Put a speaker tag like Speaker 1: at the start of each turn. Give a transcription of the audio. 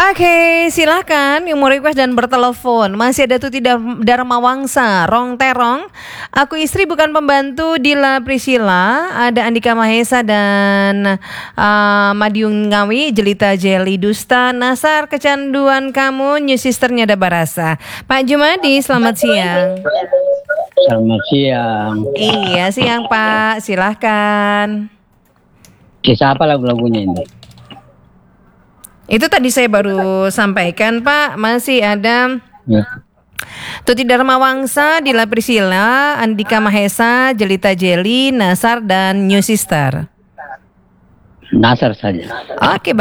Speaker 1: Oke, silakan yang mau request dan bertelepon. Masih ada Tuti Dharma Wangsa, Rong Terong. Aku istri bukan pembantu, Dila Priscilla. Ada Andika Mahesa dan Madiun Ngawi, Jelita Jeli Dusta, Nasar Kecanduan Kamu, New Sisternya ada Barasa. Pak Jumadi, selamat siang.
Speaker 2: Selamat siang.
Speaker 1: Iya, siang Pak, silahkan.
Speaker 2: Kisah apa lagu-lagunya ini?
Speaker 1: Itu tadi saya baru sampaikan Pak. Masih ada
Speaker 2: Ya.
Speaker 1: Tuti Dharma Wangsa, Dila Priscilla, Andika Mahesa, Jelita Jeli, Nasar dan New Sister.
Speaker 2: Nasar saja.
Speaker 1: Oke.